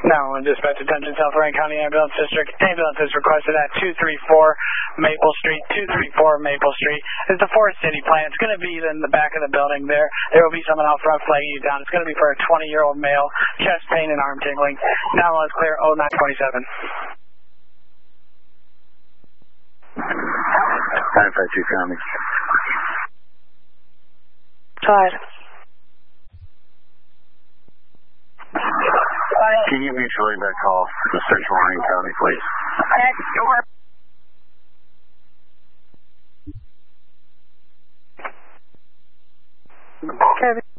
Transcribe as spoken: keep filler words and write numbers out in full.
nine one one dispatch attention, South Lorraine County Ambulance District. Ambulance is requested at two three four Maple Street. two three four Maple Street. It's the Forest City plant. It's going to be in the back of the building there. There will be someone out front flagging you down. It's going to be for a twenty-year-old male, chest pain and arm tingling. nine one one is clear, oh nine twenty-seven. nine five two County. Five. Can you mutually back call to Central Lorraine County, please? Next door. Kevin.